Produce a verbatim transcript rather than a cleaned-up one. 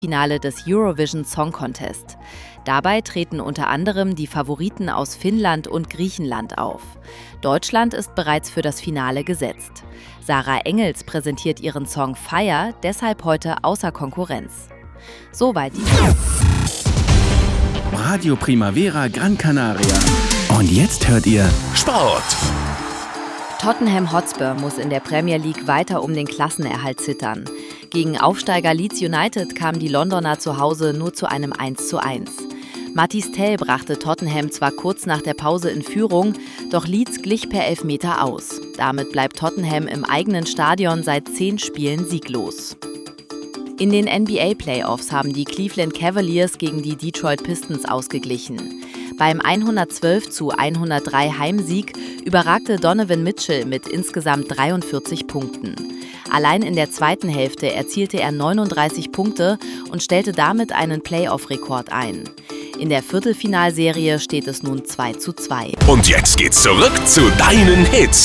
Finale des Eurovision Song Contest. Dabei treten unter anderem die Favoriten aus Finnland und Griechenland auf. Deutschland ist bereits für das Finale gesetzt. Sarah Engels präsentiert ihren Song Fire deshalb heute außer Konkurrenz. Soweit die Radio Primavera Gran Canaria. Und jetzt hört ihr Sport. Tottenham Hotspur muss in der Premier League weiter um den Klassenerhalt zittern. Gegen Aufsteiger Leeds United kamen die Londoner zu Hause nur zu einem eins zu eins. Mathys Tel brachte Tottenham zwar kurz nach der Pause in Führung, doch Leeds glich per Elfmeter aus. Damit bleibt Tottenham im eigenen Stadion seit zehn Spielen sieglos. In den N B A-Playoffs haben die Cleveland Cavaliers gegen die Detroit Pistons ausgeglichen. Beim hundertzwölf zu hundertdrei Heimsieg überragte Donovan Mitchell mit insgesamt dreiundvierzig Punkten. Allein in der zweiten Hälfte erzielte er neununddreißig Punkte und stellte damit einen Playoff-Rekord ein. In der Viertelfinalserie steht es nun zwei zu zwei. Und jetzt geht's zurück zu deinen Hits.